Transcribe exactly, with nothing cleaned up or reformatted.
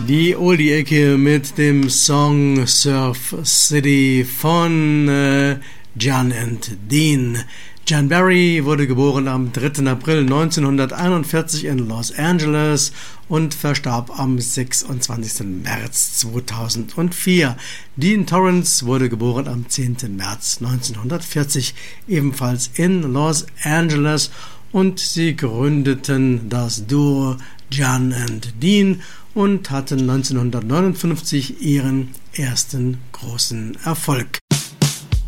Die Oldie-Ecke mit dem Song Surf City von äh, Jan and Dean. Jan Berry wurde geboren am dritten April neunzehnhunderteinundvierzig in Los Angeles und verstarb am sechsundzwanzigsten März zweitausendvier. Dean Torrance wurde geboren am zehnten März neunzehnhundertvierzig, ebenfalls in Los Angeles, und sie gründeten das Duo Jan and Dean und hatten neunzehnhundertneunundfünfzig ihren ersten großen Erfolg.